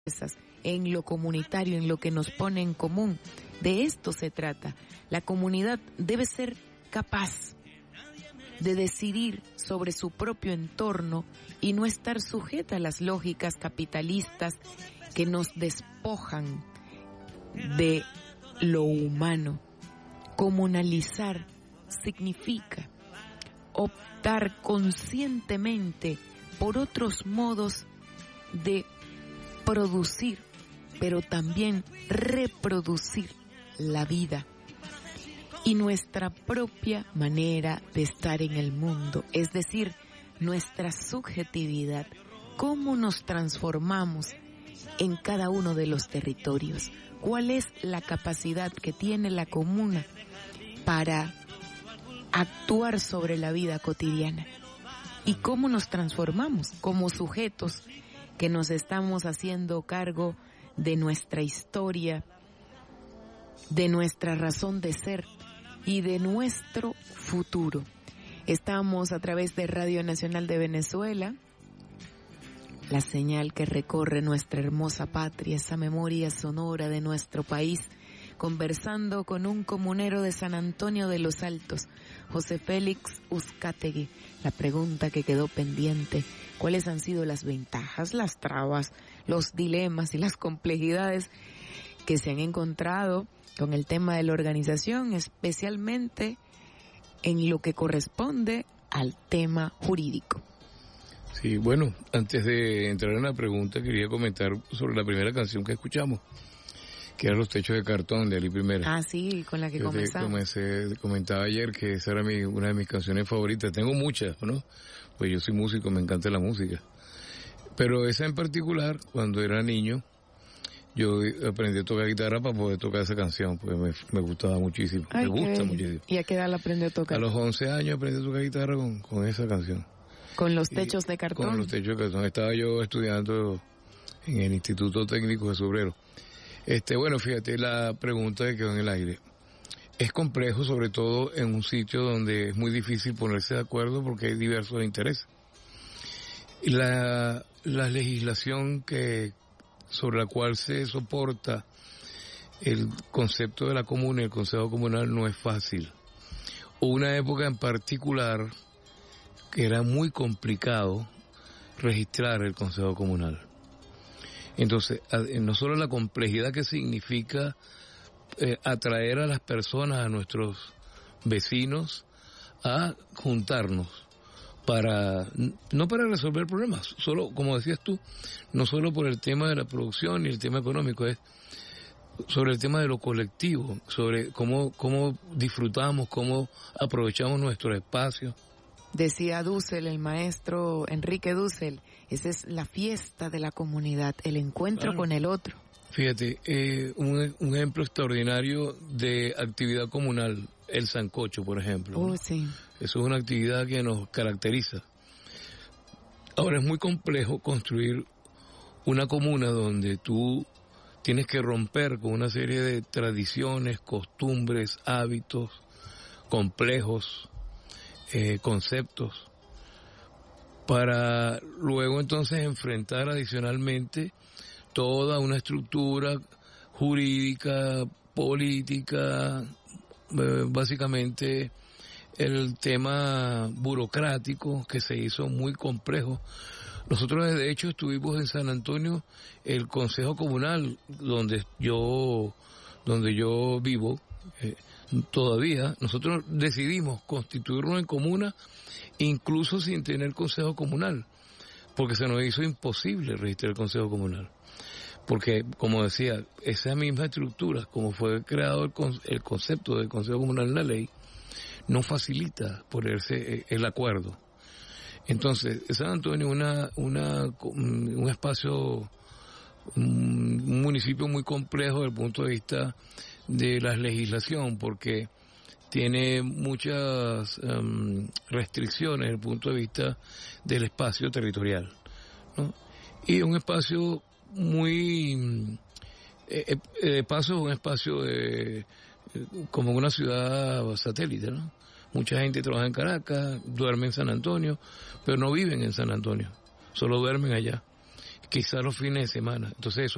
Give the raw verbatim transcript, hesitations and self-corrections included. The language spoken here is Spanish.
en lo comunitario, en lo que nos pone en común. De esto se trata. La comunidad debe ser capaz de decidir sobre su propio entorno y no estar sujeta a las lógicas capitalistas que nos despojan de lo humano. Comunalizar significa optar conscientemente por otros modos de producir, pero también reproducir la vida y nuestra propia manera de estar en el mundo, es decir, nuestra subjetividad, cómo nos transformamos en cada uno de los territorios, cuál es la capacidad que tiene la comuna para actuar sobre la vida cotidiana y cómo nos transformamos como sujetos que nos estamos haciendo cargo de nuestra historia, de nuestra razón de ser y de nuestro futuro. Estamos a través de Radio Nacional de Venezuela, la señal que recorre nuestra hermosa patria, esa memoria sonora de nuestro país, conversando con un comunero de San Antonio de los Altos, José Félix Uzcategui. La pregunta que quedó pendiente: ¿cuáles han sido las ventajas, las trabas, los dilemas y las complejidades que se han encontrado con el tema de la organización, especialmente en lo que corresponde al tema jurídico? Sí, bueno, antes de entrar en la pregunta quería comentar sobre la primera canción que escuchamos, que era Los Techos de Cartón, de Ali Primera. Ah, sí, con la que Yo comenzamos. Comencé, comentaba ayer que esa era mi, una de mis canciones favoritas. Tengo muchas, ¿no? Pues yo soy músico, me encanta la música. Pero esa en particular, cuando era niño, yo aprendí a tocar guitarra para poder tocar esa canción, porque me, me gustaba muchísimo. Ay, me gusta qué... muchísimo. ¿Y a qué edad la aprendió a tocar? A los once años aprendí a tocar guitarra con, con esa canción. ¿Con Los Techos de Cartón? Con Los Techos de Cartón. Estaba yo estudiando en el Instituto Técnico de Sobrero. Este, bueno, fíjate la pregunta que quedó en el aire. Es complejo, sobre todo en un sitio donde es muy difícil ponerse de acuerdo porque hay diversos intereses. La, la legislación que, sobre la cual se soporta el concepto de la comuna y el Consejo Comunal no es fácil. Hubo una época en particular que era muy complicado registrar el Consejo Comunal. Entonces, no solo la complejidad que significa eh, atraer a las personas, a nuestros vecinos, a juntarnos para, no para resolver problemas, solo, como decías tú, no solo por el tema de la producción y el tema económico, es sobre el tema de lo colectivo, sobre cómo, cómo disfrutamos, cómo aprovechamos nuestros espacios. Decía Dussel, el maestro Enrique Dussel, esa es la fiesta de la comunidad, el encuentro claro. con el otro. Fíjate, eh, un, un ejemplo extraordinario de actividad comunal, el sancocho, por ejemplo. Oh, ¿no? sí. Eso es una actividad que nos caracteriza. Ahora, es muy complejo construir una comuna donde tú tienes que romper con una serie de tradiciones, costumbres, hábitos complejos, Eh, conceptos, para luego entonces enfrentar adicionalmente toda una estructura jurídica, política, eh, básicamente el tema burocrático que se hizo muy complejo. Nosotros de hecho estuvimos en San Antonio, el Consejo Comunal donde yo, donde yo vivo, eh, todavía nosotros decidimos constituirnos en comuna incluso sin tener consejo comunal, porque se nos hizo imposible registrar el consejo comunal, porque como decía, esa misma estructura, como fue creado el, con, el concepto del consejo comunal en la ley, no facilita ponerse el acuerdo. Entonces San Antonio es una, una, un espacio, un municipio muy complejo desde el punto de vista de la legislación, porque tiene muchas um, restricciones desde el punto de vista del espacio territorial, ¿no? Y un espacio muy, eh, de paso, un espacio de, como una ciudad satélite, ¿no? Mucha gente trabaja en Caracas, duerme en San Antonio, pero no viven en San Antonio, solo duermen allá, quizás los fines de semana. Entonces eso